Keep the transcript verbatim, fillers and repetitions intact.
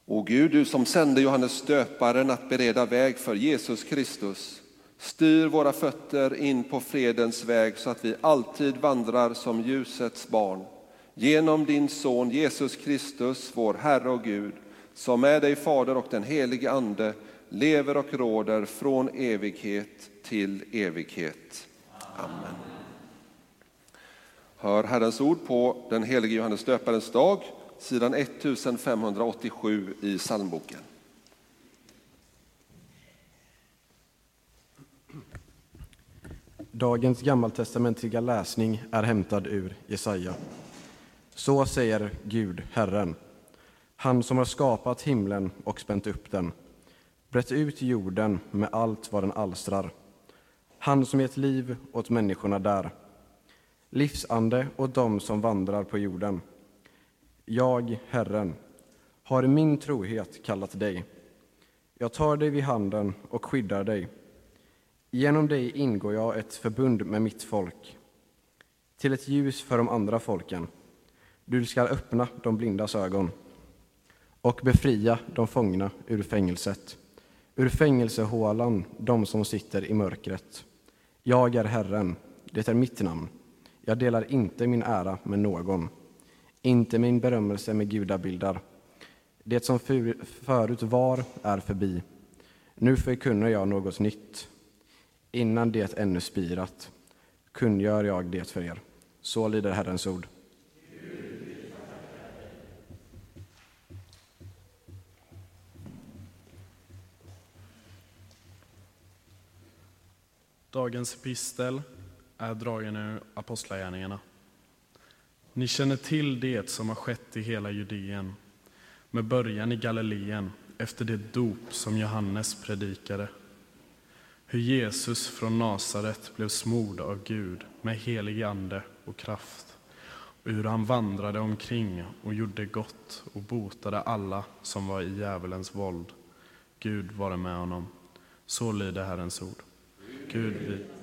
O Gud, du som sände Johannes döparen att bereda väg för Jesus Kristus, styr våra fötter in på fredens väg så att vi alltid vandrar som ljusets barn. Genom din son Jesus Kristus, vår Herre och Gud, som är dig Fader och den helige Ande, lever och råder från evighet till evighet. Amen. Hör Herrens ord på den helige Johannes döparens dag, sidan femtonhundraåttiosju i psalmboken. Dagens gammaltestamentliga läsning är hämtad ur Jesaja. Så säger Gud, Herren, han som har skapat himlen och spänt upp den, brett ut jorden med allt vad den alstrar. Han som gett liv åt människorna där, livsande åt dem som vandrar på jorden. Jag, Herren, har i min trohet kallat dig. Jag tar dig vid handen och skyddar dig. Genom dig ingår jag ett förbund med mitt folk, till ett ljus för de andra folken. Du ska öppna de blindas ögon och befria de fångna ur fängelset, ur fängelsehålan de som sitter i mörkret. Jag är Herren, det är mitt namn. Jag delar inte min ära med någon, inte min berömmelse med gudabildar. Det som förut var är förbi. Nu förkunnar jag något nytt. Innan det ännu spirat kungör jag det för er. Så lyder Herrens ord. Dagens epistel är dragen ur Apostlagärningarna. Ni känner till det som har skett i hela Judeen, med början i Galileen efter det dop som Johannes predikade. Hur Jesus från Nasaret blev smord av Gud med helig ande och kraft, och hur han vandrade omkring och gjorde gott och botade alla som var i djävulens våld. Gud var med honom. Så lyder Herrens ord. Gud, vi